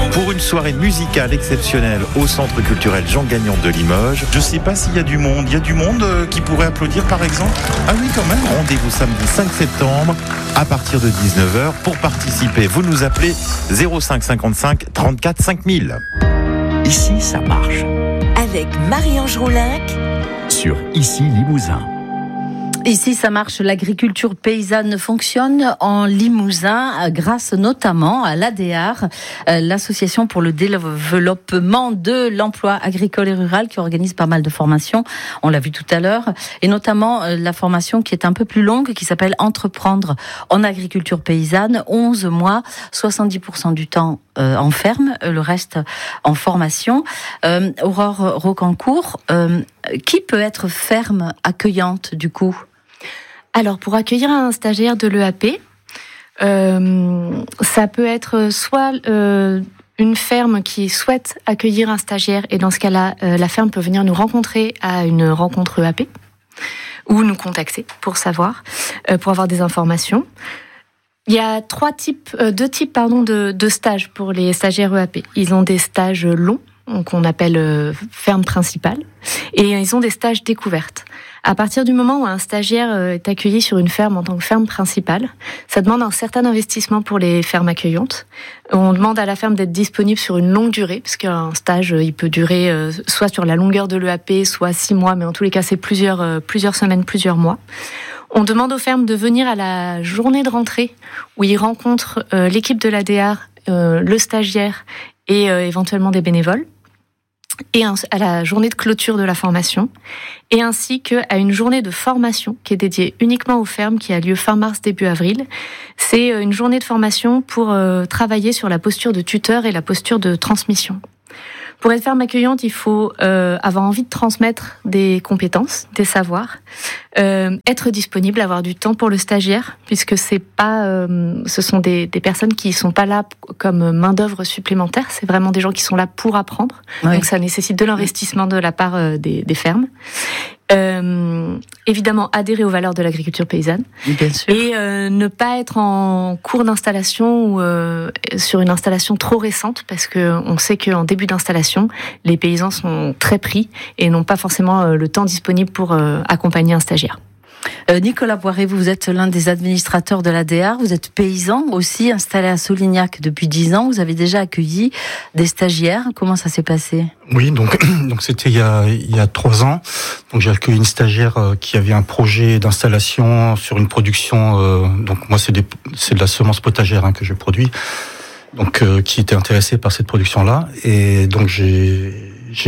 Pour une soirée musicale exceptionnelle au Centre culturel Jean Gagnon de Limoges. Je ne sais pas s'il y a du monde. Il y a du monde qui pourrait applaudir par exemple. Ah oui, quand même. Rendez-vous samedi 5 septembre à partir de 19h. Pour participer, vous nous appelez 05 55 34 5000. Ici, ça marche. Avec Marie-Ange Roulinc Sur Ici Limousin. Ici, ça marche. L'agriculture paysanne fonctionne en Limousin grâce notamment à l'ADEAR, l'association pour le développement de l'emploi agricole et rural, qui organise pas mal de formations. On l'a vu tout à l'heure. Et notamment la formation qui est un peu plus longue, qui s'appelle Entreprendre en agriculture paysanne. 11 mois, 70% du temps en ferme, le reste en formation. Aurore Rocancourt, qui peut être ferme accueillante du coup ? Alors, pour accueillir un stagiaire de l'EAP, ça peut être soit une ferme qui souhaite accueillir un stagiaire, et dans ce cas-là, la ferme peut venir nous rencontrer à une rencontre EAP, ou nous contacter pour savoir, pour avoir des informations. Il y a deux types de stages pour les stagiaires EAP. Ils ont des stages longs, qu'on appelle ferme principale, et ils ont des stages découvertes. À partir du moment où un stagiaire est accueilli sur une ferme en tant que ferme principale, ça demande un certain investissement pour les fermes accueillantes. On demande à la ferme d'être disponible sur une longue durée, parce qu'un stage, il peut durer soit sur la longueur de l'EAP, soit 6 mois, mais en tous les cas, c'est plusieurs semaines, plusieurs mois. On demande aux fermes de venir à la journée de rentrée, où ils rencontrent l'équipe de l'ADEAR, le stagiaire et éventuellement des bénévoles, et à la journée de clôture de la formation, et ainsi qu'à une journée de formation qui est dédiée uniquement aux fermes, qui a lieu fin mars, début avril. C'est une journée de formation pour travailler sur la posture de tuteur et la posture de transmission. Pour être ferme accueillante, il faut avoir envie de transmettre des compétences, des savoirs, être disponible, avoir du temps pour le stagiaire, puisque ce sont des personnes qui sont pas là comme main d'œuvre supplémentaire, c'est vraiment des gens qui sont là pour apprendre. Oui. Donc ça nécessite de l'investissement de la part des fermes. Évidemment adhérer aux valeurs de l'agriculture paysanne. Bien sûr. Et ne pas être en cours d'installation ou sur une installation trop récente, parce que on sait qu'en début d'installation, les paysans sont très pris et n'ont pas forcément le temps disponible pour accompagner un stagiaire. Nicolas Boiré, vous êtes l'un des administrateurs de l'ADEAR, vous êtes paysan aussi, installé à Solignac depuis 10 ans, vous avez déjà accueilli des stagiaires, comment ça s'est passé ? Oui, donc c'était il y a 3 ans, donc j'ai accueilli une stagiaire qui avait un projet d'installation sur une production, donc moi c'est de la semence potagère que je produis, donc qui était intéressée par cette production-là, et donc j'ai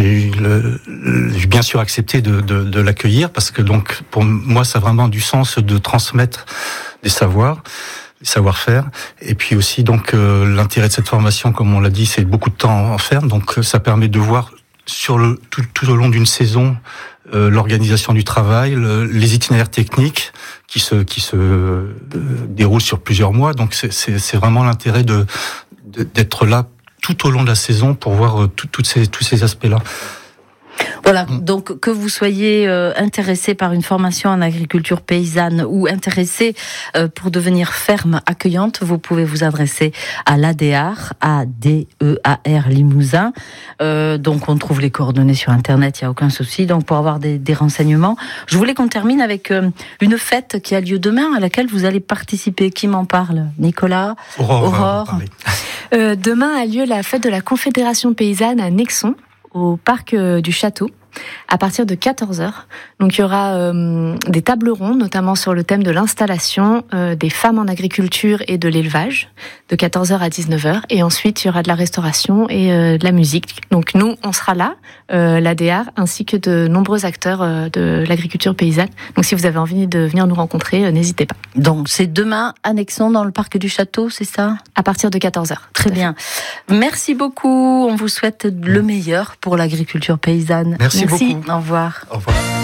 bien sûr accepté de l'accueillir, parce que donc pour moi ça a vraiment du sens de transmettre des savoir-faire, et puis aussi donc l'intérêt de cette formation, comme on l'a dit, c'est beaucoup de temps en ferme, donc ça permet de voir sur tout au long d'une saison l'organisation du travail, les itinéraires techniques qui se déroulent sur plusieurs mois, donc c'est vraiment l'intérêt d'être là tout au long de la saison pour voir tous ces aspects-là. Voilà, donc que vous soyez intéressé par une formation en agriculture paysanne ou intéressé pour devenir ferme accueillante, vous pouvez vous adresser à l'ADEAR, ADEAR Limousin. Donc on trouve les coordonnées sur Internet, il n'y a aucun souci. Donc pour avoir des renseignements, je voulais qu'on termine avec une fête qui a lieu demain à laquelle vous allez participer. Qui m'en parle ? Nicolas ? Aurore. Demain a lieu la fête de la Confédération paysanne à Nexon, au parc du Château, à partir de 14h. Donc il y aura des tables rondes, notamment sur le thème de l'installation des femmes en agriculture et de l'élevage, de 14h à 19h. Et ensuite, il y aura de la restauration et de la musique. Donc nous, on sera là, l'ADEAR, ainsi que de nombreux acteurs de l'agriculture paysanne. Donc si vous avez envie de venir nous rencontrer, n'hésitez pas. Donc c'est demain à Nexon, dans le parc du Château, c'est ça ? À partir de 14h. Très bien. Merci beaucoup. On vous souhaite le meilleur pour l'agriculture paysanne. Merci beaucoup. Au revoir. Au revoir.